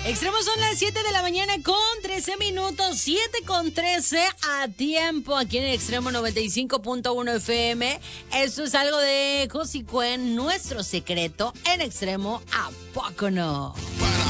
Extremos son las 7 de la mañana con 13 minutos, 7 con 13 a tiempo aquí en el Extremo 95.1 FM. Esto es algo de Josie Cuen, nuestro secreto en Extremo, ¿a poco no?